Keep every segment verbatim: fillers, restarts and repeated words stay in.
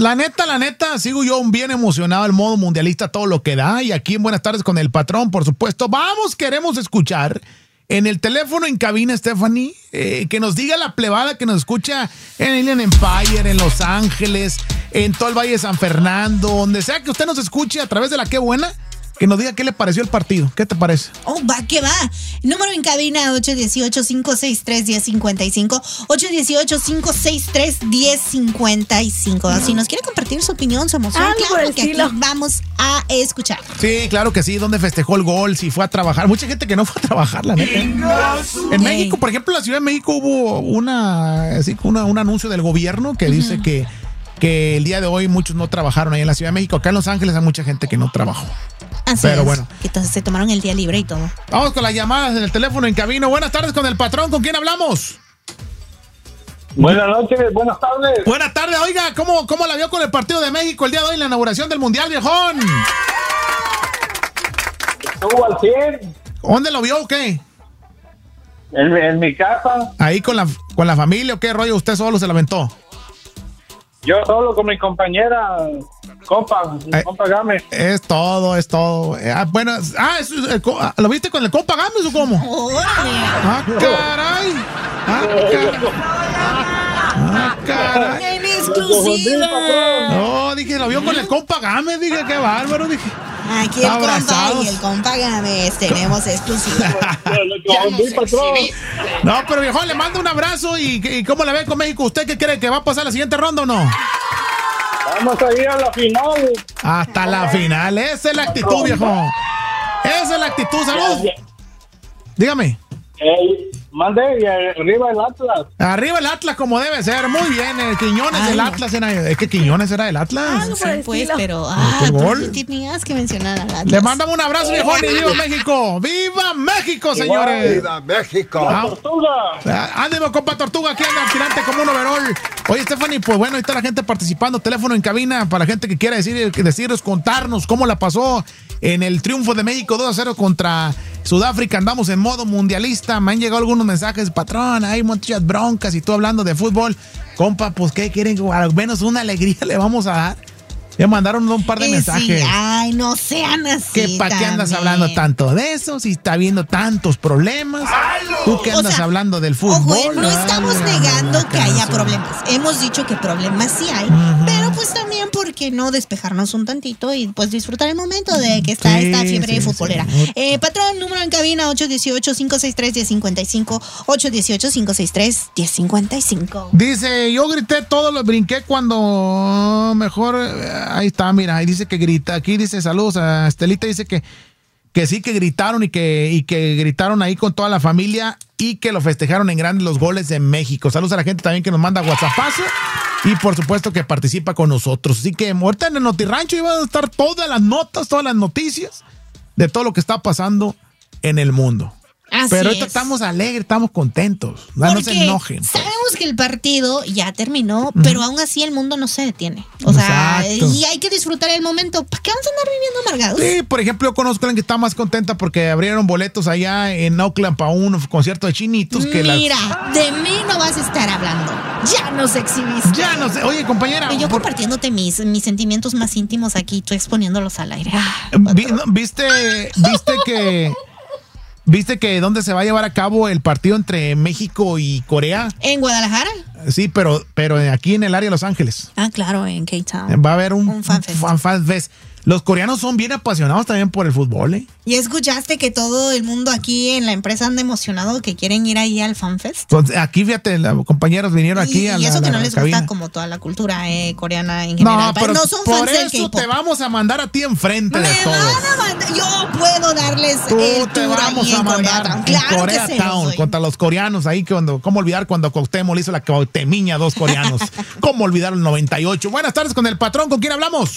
La neta, la neta, sigo yo bien emocionado, el modo mundialista, todo lo que da. Y aquí en Buenas Tardes con el Patrón, por supuesto. Vamos, queremos escuchar en el teléfono en cabina, Stephanie, eh, que nos diga la plebada que nos escucha en Inland Empire, en Los Ángeles, en todo el Valle de San Fernando, donde sea que usted nos escuche a través de la Qué Buena, que nos diga qué le pareció el partido. ¿Qué te parece? Oh, va, que va. Número en cabina ocho uno ocho, cinco seis tres, uno cero cinco cinco. ocho uno ocho, cinco seis tres, uno cero cinco cinco. Si nos quiere compartir su opinión, su emoción, Algo claro que aquí estilo. vamos a escuchar. Sí, claro que sí. ¿Dónde festejó el gol? Si fue a trabajar. Mucha gente que no fue a trabajar, la neta. En México, por ejemplo, en la Ciudad de México hubo una, así, una un anuncio del gobierno que uh-huh. dice que, que el día de hoy muchos no trabajaron ahí en la Ciudad de México. Acá en Los Ángeles hay mucha gente que no trabajó. Así Pero es, bueno. que entonces se tomaron el día libre y todo. Vamos con las llamadas en el teléfono en cabina. Buenas tardes con el Patrón. ¿Con quién hablamos? Buenas noches, buenas tardes. Buenas tardes. Oiga, ¿cómo, cómo la vio con el partido de México el día de hoy en la inauguración del Mundial, viejón? Estuvo al cien. ¿Dónde lo vio o qué? En, en mi casa. ¿Ahí con la, con la familia o qué rollo? ¿Usted solo se la aventó? Yo solo con mi compañera, compa, mi eh, compa Gámez. Es todo, es todo. Eh, ah, bueno, ah, es, eh, ¿lo viste con el compa Gámez o cómo? Oh, ah, caray. Ah, caray. Ah, caray. En exclusiva. No, dije, lo vio con el compa Gámez, dije, qué bárbaro, dije. Aquí el compa y el compa Gámez tenemos exclusiva. No, pero viejo, le mando un abrazo y, y ¿cómo la ve con México? ¿Usted qué cree que va a pasar la siguiente ronda o no? Vamos a ir a la final. Hasta la final, esa es la actitud, viejo. Esa es la actitud, salud. Dígame. Hey, mande, y arriba el Atlas. Arriba el Atlas como debe ser, muy bien. El Quiñones Ay, del no. Atlas era, es que Quiñones era del Atlas. Sí, pues, pero ah, pues, tenías que mencionar al Atlas. Le mandamos un abrazo, viejo, y viva México. ¡Viva México, señores! ¡Viva México! La Tortuga. Ánimo, compa Tortuga, aquí anda tirante como un overall. Oye, Stephanie, pues bueno, ahí está la gente participando. Teléfono en cabina para la gente que quiera decir, deciros, contarnos cómo la pasó en el triunfo de México dos a cero contra Sudáfrica. Andamos en modo mundialista. Me han llegado algunos mensajes, patrón, hay muchas broncas y tú hablando de fútbol. Compa, pues ¿qué quieren? Al menos una alegría le vamos a dar. Ya mandaron un par de eh, mensajes. Sí, ay, no sean así. ¿Qué para qué andas hablando tanto de eso? Si está habiendo tantos problemas. ¿Tú qué andas o sea, hablando del fútbol? Ojo, no estamos ah, negando no, que haya problemas. Hemos dicho que problemas sí hay, uh-huh. pero pues también, ¿por qué no despejarnos un tantito y pues disfrutar el momento de que está sí, esta fiebre sí, futbolera? Sí. Eh, patrón, número en cabina ocho uno ocho, cinco seis tres, uno cero cinco cinco. ocho uno ocho, cinco seis tres, uno cero cinco cinco. Dice, yo grité todo, lo brinqué cuando mejor... Ahí está, mira, ahí dice que grita, aquí dice saludos a Estelita, dice que, que sí que gritaron y que, y que gritaron ahí con toda la familia y que lo festejaron en grande los goles de México. Saludos a la gente también que nos manda WhatsAppazo y por supuesto que participa con nosotros. Así que ahorita en el Notirrancho iban a estar todas las notas, todas las noticias de todo lo que está pasando en el mundo. Así Pero ahorita es. estamos alegres, estamos contentos. No, no se enojen. Pues. Sabemos que el partido ya terminó, uh-huh. pero aún así el mundo no se detiene. O sea, Exacto. y hay que disfrutar el momento. ¿Para qué vamos a andar viviendo amargados? Sí, por ejemplo, yo conozco a alguien que está más contenta porque abrieron boletos allá en Oakland para un concierto de chinitos. Que Mira, la... de mí no vas a estar hablando. Ya nos exhibiste. Ya no sé. Oye, compañera. Y yo por... compartiéndote mis, mis sentimientos más íntimos aquí, tú exponiéndolos al aire. Ah, Vi, no, ¿Viste, viste que... ¿Viste que dónde se va a llevar a cabo el partido entre México y Corea? ¿En Guadalajara? Sí, pero, pero aquí en el área de Los Ángeles. Ah, claro, en K-Town. Va a haber un, un fan fest. fan fest. Los coreanos son bien apasionados también por el fútbol, ¿eh? ¿Y escuchaste que todo el mundo aquí en la empresa anda emocionado que quieren ir ahí al FanFest? Pues aquí, fíjate, los compañeros vinieron aquí y, a la Y eso la, que no la les cabina. gusta como toda la cultura eh, coreana en general. No, pero no son por fans eso del K-pop. te vamos a mandar a ti enfrente Me de todos. van a mandar, yo puedo darles Tú el te tour vamos ahí a en mandar Corea en claro Corea que Town contra los coreanos ahí que cuando cómo olvidar cuando Cuauhtémoc le hizo la Cuauhtemiña a dos coreanos. Cómo olvidar el noventa y ocho. Buenas tardes con el patrón, ¿con quién hablamos?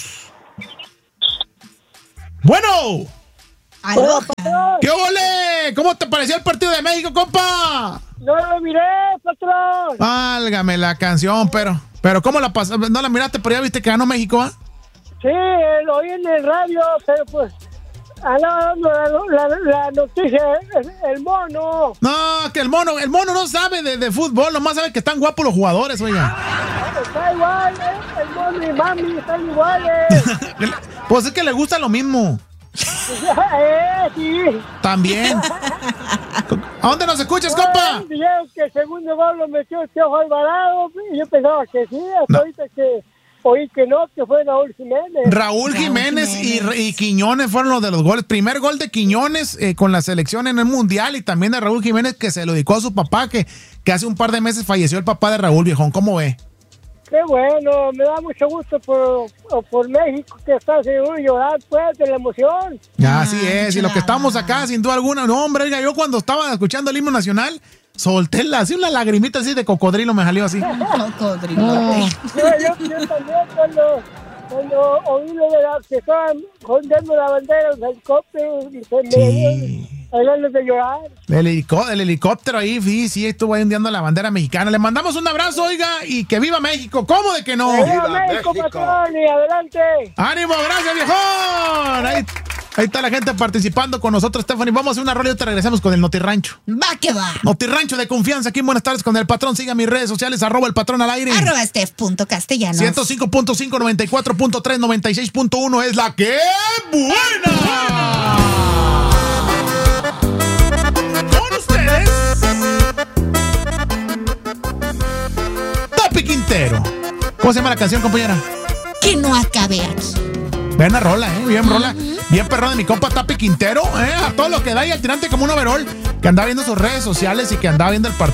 Bueno. ¿Aló? ¿Qué ole? ¿Cómo te pareció el partido de México, compa? No lo miré, patrón. Válgame la canción, pero pero ¿cómo la pasaste? No la miraste, pero ya viste que ganó México, ¿ah? Sí, lo oí en el radio, pero pues Anda dando la, la, la noticia, el, el mono. No, que el mono, el mono no sabe de, de fútbol, nomás sabe que están guapos los jugadores, oiga. Está igual, ¿eh? El mono y mami están iguales. Pues es que le gusta lo mismo. eh, sí. También. ¿A dónde nos escuchas, bueno, compa? Dijeron que el segundo gol lo metió el Piojo Alvarado. Y yo pensaba que sí, hasta no. ahorita que oí que no, que fue Raúl Jiménez. Raúl Jiménez, Raúl Jiménez. Y, y Quiñones fueron los de los goles. Primer gol de Quiñones eh, con la selección en el Mundial, y también de Raúl Jiménez, que se lo dedicó a su papá, que, que hace un par de meses falleció el papá de Raúl, viejón. ¿Cómo ve? Qué bueno, me da mucho gusto por, por México, que está seguro llorar pues de la emoción. Ya, así es, claro. Y lo que estamos acá, sin duda alguna, no, hombre, oiga, yo cuando estaba escuchando el himno nacional, solté la, así una lagrimita así de cocodrilo, me salió así. Cocodrilo. Oh. Yo, yo, yo también cuando, cuando oí lo de la que estaban jondeando la bandera, los helicópteros, se me sí. Hay ganas de llorar. El, helicó- el helicóptero ahí, sí, sí, estuvo ahí ondeando la bandera mexicana. Le mandamos un abrazo, oiga, y que viva México. ¿Cómo de que no? ¡Viva, ¡Viva México, México! Patrón, y adelante! ¡Ánimo, gracias, viejón! Ahí, ahí está la gente participando con nosotros, Stephanie. Vamos a hacer una rola y te regresamos con el Notirrancho. Va que va. Notirrancho de confianza aquí en Buenas Tardes con el Patrón. Siga mis redes sociales, arroba el Patrón al aire. Arroba Steph punto Castellanos. ciento cinco punto cinco, noventa y cuatro punto tres, noventa y seis punto uno es la que buena. Tapi Quintero. ¿Cómo se llama la canción, compañera? Que no acabe aquí. Ven a rola, ¿eh? Bien rola. Uh-huh. Bien perrón de mi compa Tapi Quintero, ¿eh? A todo lo que da y al tirante como un overall. Que andaba viendo sus redes sociales y que andaba viendo el partido.